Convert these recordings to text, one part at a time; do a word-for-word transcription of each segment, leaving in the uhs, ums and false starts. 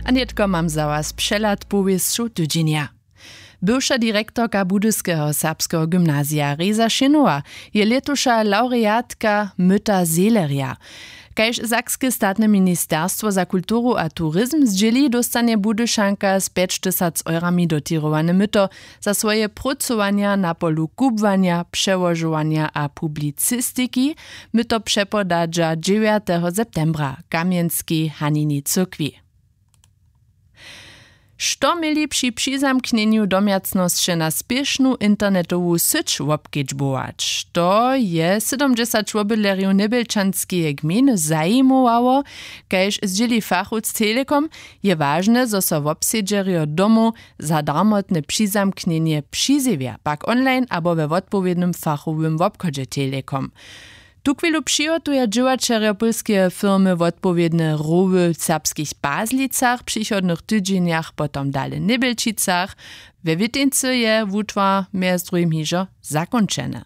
A netko mam za was przelat powieściu tydzienia. Bywsza direktorka Budyskiego serbskiego gymnazja Reza Šinova je letusza laureatka Myta Zeleria. Kajż Sakskie statne ministerstwo za kulturu a turizm zdzieli dostanie Budyszanka z pięć tysięcy eurami dotirowane myto za swoje pracowania na polu kubwania, przełożowania a publicystyki. Myto przepodadza dziewiątego septembra Kamieńskiej Hanini Cyrkwi. Što mieli przy přizamknieniu domjacnosće na spiešnu internetovú syć wobkedźbować? To je siedemdziesiąt obydlerju Nebelčanskie gminy zajmowało, kajž zdzieli fachúc Telekom, je ważne, zo so wobsedžerjo domu za darmotne přizamknienie přizjewia, pak online abo we odpowiednym fachowym wobchodzie Telekom. Tu chwilu przygotuje dziełaczerjo polskie firmy w odpowiednie rowy w serbskich Bazlicach, przychodnych tydzieniach, potem dalej Nebelčicach. We Witynce je wutwa między drugim hižo zakończone.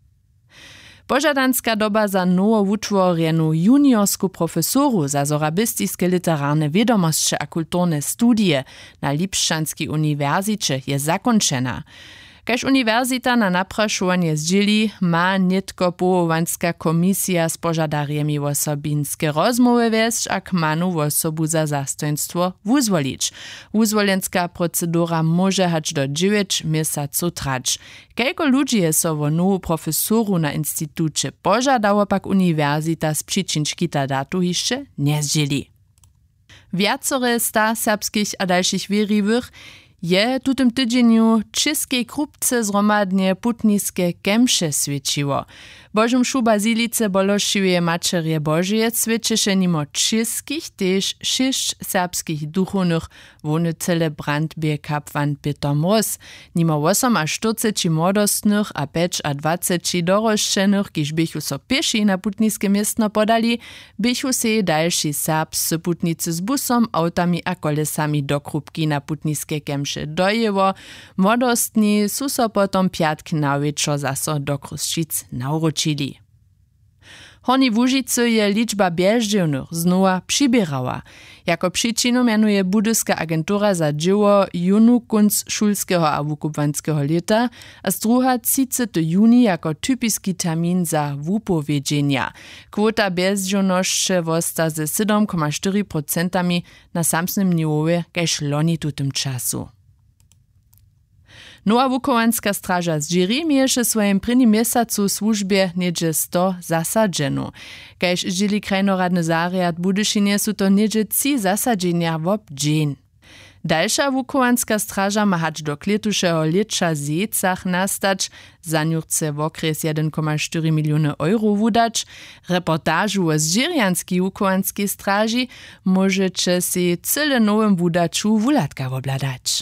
Požadanska doba za nowo wutworenu juniorsku profesoru za zorabistiskie literarne wiadomości a kulturne studie na Lipszczanskiej Uniwersycie je zakończona. Kaž univerzita na napraszovanie zdzieli, ma netko powołanska komisja z pożadarjemi osobinske rozmowy wieść, a kmanu osobu za zastojnstwo wuzwolić. Wuzwolenska procedura może hać do dziewięć miesaców trać. Kelko ludzi je so wo nowu profesoru na instytucie pożadało, pak uniwerzita z przyczynczki ta datu jeszcze nie zdzieli. Wiacore sta serbskich a dalszych wierliwych je tutym tydzieniu českej krupce zromadnie putniskie kemše svědčiło. Božom šu Bazilice Bološiuje Mačerje Božije svědčeše nimo českých, tež šest serbskich duchovnych wony celebrant bie kapwan Peter Mroz. Nimo osem a čtyřicet młodostnych a pięć a dwadzieścia dorożczenych, kiž bychu so pěši na putniskie miestno podali, bychu se další serbscy putnicy z busom, autami a kolesami do krupki na putniskie kemše dojewo. Młodostni su so potom piatk na wieczor zaso do Kruščic nauročili. Horni Łužicy je liczba bieżdżewnych znowa przybierała. Jako przyczynę mianuje Budyska agentura za dzieło junu kunc szulskiego a wukubwanskiego lata, a z druga trzydziestego juni jako typiski termin za wupowiedzenia. Kwota bieżdżewności wosta ze siedem przecinek cztery procent na samsnym niwowie, kaž loni tutym czasu. Nowa Wukowanska straża z Dżiri mieješe swojem prvním mjesacu służbie niedzie sto zasadzenu. Kajž zdzieli krajnoradny zariad Budyšinie su to niedzie trzy zasadzenia wob dżin. Dalsza Wukowanska straża ma hać do kletušeho lecza zecach nastać, za nią chce w okres jeden przecinek cztery miliony euro wudać. Reportażu o Dżirianskiej Wukowanskiej straży możecie si cyle nowym wudaczu wulatka obladać.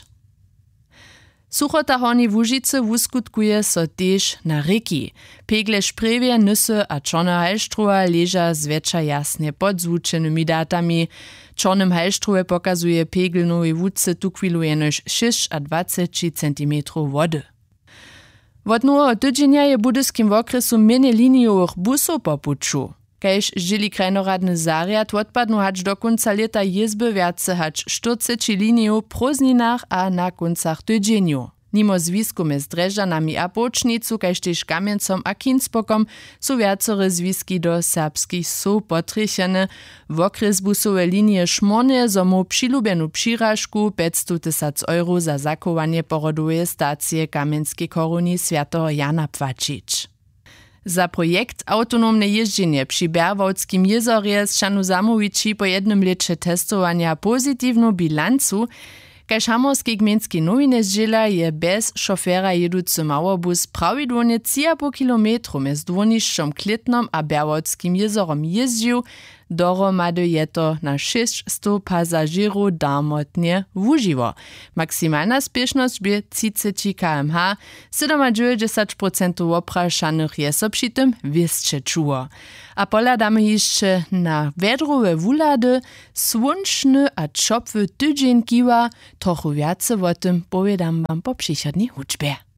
Suchota Horni Łužicy wuskutkuje so tež na reki. Pegle Šprevje, Nysy a Čorna Halštrova leža zwiecza jasnie pod zvučenymi datami. Čornym Halštrove pokazuje pegel nowej wódce tu chwilu jenož dwadzieścia centimetrów wody. Wot nowego tydzienia je budyskim w okresu mene linijowych busów po puczu. Kajž zdzieli krajnoradny zariad odpadnu hać do końca leta jezby wiace hać czterdzieści linijów prózdninach a na końcach tydzieniu. Nimo zwisku mez Drežanami a Počnicu, kajž tež Kamiencom a Kinspokom su viacore zwiski do serbskich sú potrichene. W okres busowe linie Šmorne zomu přilubenu přiražku päťsto tisíc euro za zachowanie porodowej stacije Kamienskiej koruni Świętego Jana płacić. Za projekt Autonomne jeżdżenie przy Berwolskim jezorje z Šanu Zamoviči po jednym lecie testowania pozytywną bilancu, kaž Hamorskiej gmiejskiej nowiny zdjela je bez szofera jeducy małobus prawidłownie trzy i pół kilometru mez dwonišćom Klitnom a Berwolskim jezorom jeździł, dohromady je to na šeststo pasažerów darmotnie wužiło. Maksymalna spieszność by trzydzieści kilometrów, dziewięćdziesiąt procent opraszanych je so przy tym wieście czuło. A poladamy jeszcze na wedrowe wulady, słonczny a czopwy tydzień kiwa, trochę więcej o tym powiadam wam po przychodniej huczbie.